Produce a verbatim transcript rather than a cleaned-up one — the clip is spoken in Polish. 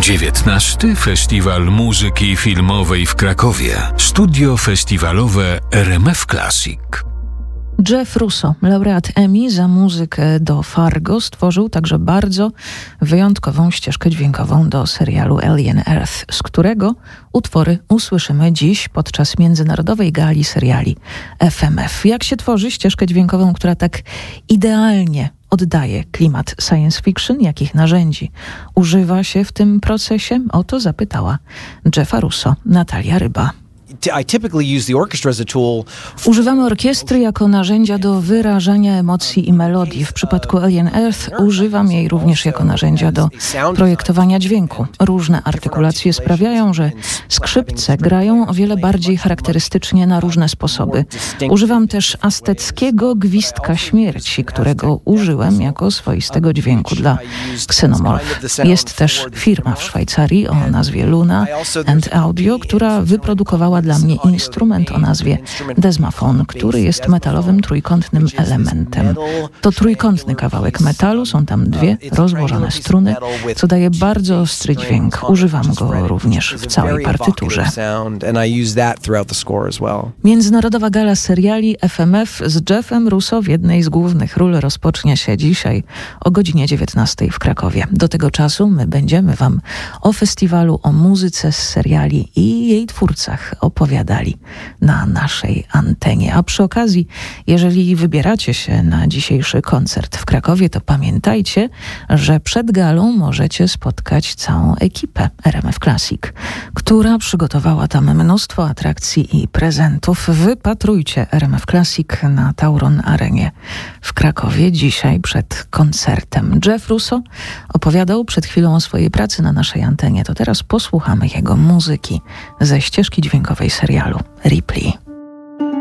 dziewiętnasty Festiwal Muzyki Filmowej w Krakowie. Studio festiwalowe R M F Classic. Jeff Russo, laureat Emmy za muzykę do Fargo, stworzył także bardzo wyjątkową ścieżkę dźwiękową do serialu Alien Earth, z którego utwory usłyszymy dziś podczas międzynarodowej gali seriali F M F. Jak się tworzy ścieżkę dźwiękową, która tak idealnie oddaje klimat science fiction? Jakich narzędzi używa się w tym procesie? O to zapytała Jeffa Russo Natalia Ryba. Używamy orkiestry jako narzędzia do wyrażania emocji i melodii. W przypadku Alien Earth używam jej również jako narzędzia do projektowania dźwięku. Różne artykulacje sprawiają, że skrzypce grają o wiele bardziej charakterystycznie na różne sposoby. Używam też azteckiego gwizdka śmierci, którego użyłem jako swoistego dźwięku dla Xenomorph. Jest też firma w Szwajcarii o nazwie Luna and Audio, która wyprodukowała dla mnie instrument o nazwie Desmafon, który jest metalowym trójkątnym elementem. To trójkątny kawałek metalu, są tam dwie rozłożone struny, co daje bardzo ostry dźwięk. Używam go również w całej partyturze. Międzynarodowa gala seriali F M F z Jeffem Russo w jednej z głównych ról rozpocznie się dzisiaj o godzinie dziewiętnastej w Krakowie. Do tego czasu my będziemy Wam o festiwalu, o muzyce z seriali i jej twórcach opowiadali na naszej antenie. A przy okazji, jeżeli wybieracie się na dzisiejszy koncert w Krakowie, to pamiętajcie, że przed galą możecie spotkać całą ekipę R M F Classic, która przygotowała tam mnóstwo atrakcji i prezentów. Wypatrujcie R M F Classic na Tauron Arenie w Krakowie dzisiaj przed koncertem. Jeff Russo opowiadał przed chwilą o swojej pracy na naszej antenie. To teraz posłuchamy jego muzyki ze ścieżki dźwiękowej serialu Ripley.